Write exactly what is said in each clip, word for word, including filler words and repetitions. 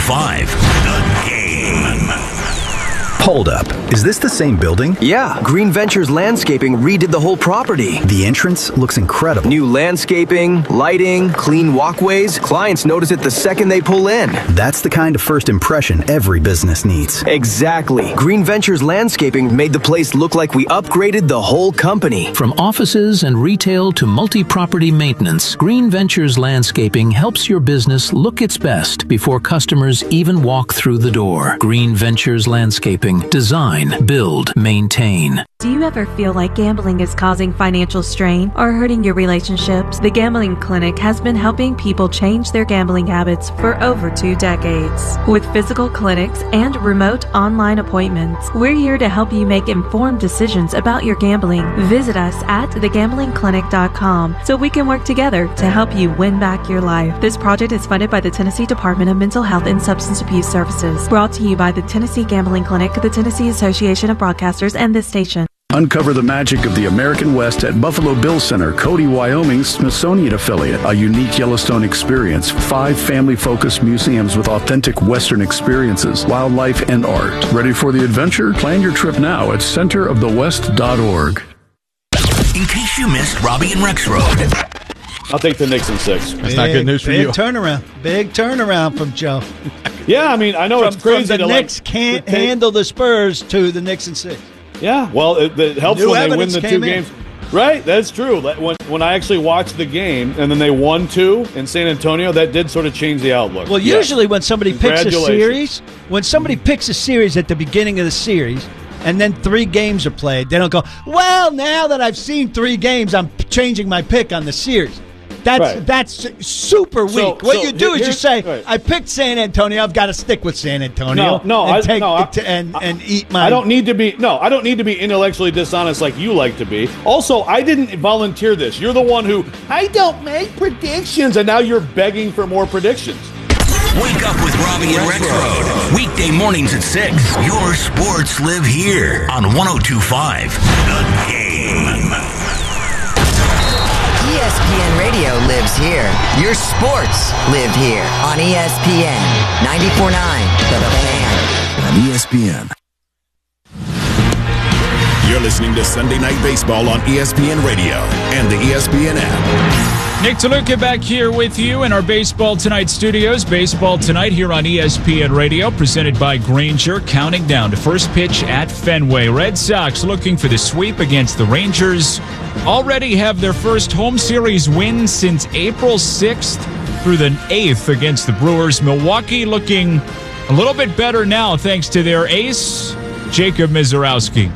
five, The Game. Hold up. Is this the same building? Yeah, Green Ventures Landscaping redid the whole property. The entrance looks incredible. New landscaping, lighting, clean walkways. Clients notice it the second they pull in. That's the kind of first impression every business needs. Exactly. Green Ventures Landscaping made the place look like we upgraded the whole company. From offices and retail to multi-property maintenance, Green Ventures Landscaping helps your business look its best before customers even walk through the door. Green Ventures Landscaping. Design, build, maintain. Do you ever feel like gambling is causing financial strain or hurting your relationships? The Gambling Clinic has been helping people change their gambling habits for over two decades. With physical clinics and remote online appointments, we're here to help you make informed decisions about your gambling. Visit us at the gambling clinic dot com so we can work together to help you win back your life. This project is funded by the Tennessee Department of Mental Health and Substance Abuse Services. Brought to you by the Tennessee Gambling Clinic, the Tennessee Association of Broadcasters, and this station. Uncover the magic of the American West at Buffalo Bill Center, Cody, Wyoming's Smithsonian affiliate. A unique Yellowstone experience. Five family-focused museums with authentic Western experiences, wildlife, and art. Ready for the adventure? Plan your trip now at center of the west dot org. In case you missed Robbie and Rexroad. I'll take the Knicks in six. That's big, not good news for big you. Big turnaround. Big turnaround from Joe. Yeah, I mean, I know from, it's crazy. From the to Knicks like, can't to take, handle the Spurs to the Knicks in six. Yeah, well, it, it helps New when they win the two in. games. Right, that's true. When, when I actually watched the game and then they won two in San Antonio, that did sort of change the outlook. Well, yeah. usually when somebody picks a series, when somebody picks a series at the beginning of the series, and then three games are played, they don't go, well, now that I've seen three games, I'm changing my pick on the series. That's right. that's super weak. So, what so you do here, is you say, right. I picked San Antonio. I've got to stick with San Antonio. No, no, and I, take, no, I, and and eat my. I don't need to be. No, I don't need to be intellectually dishonest like you like to be. Also, I didn't volunteer this. You're the one who I don't make predictions, and now you're begging for more predictions. Wake up with Robbie and Rexroad. Weekday mornings at six. Your sports live here on one oh two point five The Game. E S P N Radio lives here. Your sports live here on E S P N ninety-four point nine The Fan. On E S P N. You're listening to Sunday Night Baseball on E S P N Radio and the E S P N app. Nick DeLuca back here with you in our Baseball Tonight studios. Baseball Tonight here on E S P N Radio, presented by Grainger, counting down to first pitch at Fenway. Red Sox looking for the sweep against the Rangers. Already have their first home series win since April sixth through the eighth against the Brewers. Milwaukee looking a little bit better now thanks to their ace, Jacob Misiorowski.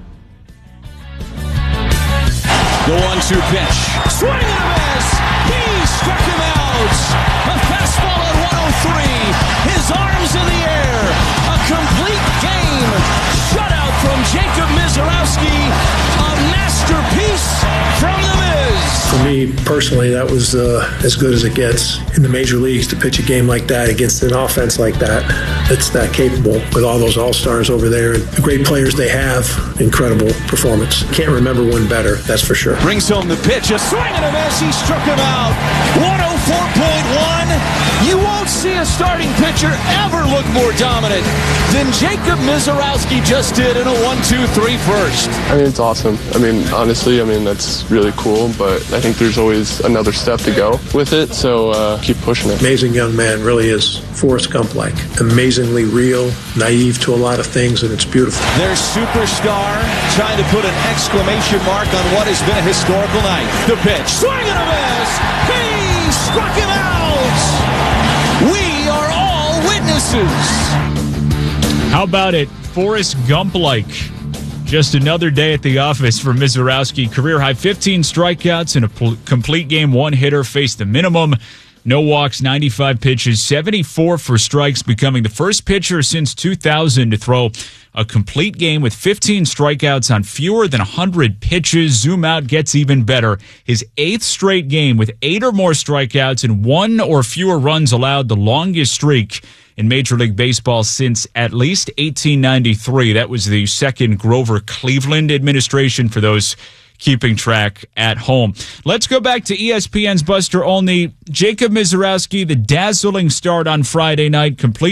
The one two pitch. Swing and a miss. He struck him out. A fastball at one oh three. His arms in the air. A complete game. Shutout from Jacob Misiorowski. A masterpiece from the Miz. For me personally, that was uh, as good as it gets in the major leagues to pitch a game like that against an offense like that. It's that capable with all those all-stars over there and the great players they have. Incredible performance. Can't remember one better, that's for sure. Brings home the pitch. A swing and a miss. He struck him out. one oh four point one. You won't see a starting pitcher ever look more dominant than Jacob Misiorowski just did in a one two three first. I mean, it's awesome. I mean, honestly, I mean, that's really cool, but I think there's always another step to go with it, so uh, keep pushing it. Amazing young man, really is Forrest Gump-like. Amazingly real, naive to a lot of things, and it's beautiful. Their superstar trying to put an exclamation mark on what has been a historical night. The pitch, swing and a miss. He struck him out. We are all witnesses. How about it? Forrest Gump-like. Just another day at the office for Misiorowski. Career high fifteen strikeouts in a pl- complete game. One hitter faced the minimum. No walks, ninety-five pitches, seventy-four for strikes, becoming the first pitcher since two thousand to throw a complete game with fifteen strikeouts on fewer than one hundred pitches. Zoom out gets even better. His eighth straight game with eight or more strikeouts and one or fewer runs allowed, the longest streak in Major League Baseball since at least eighteen ninety-three. That was the second Grover Cleveland administration for those keeping track at home. Let's go back to E S P N's Buster Olney. Jacob Misiorowski, the dazzling start on Friday night, complete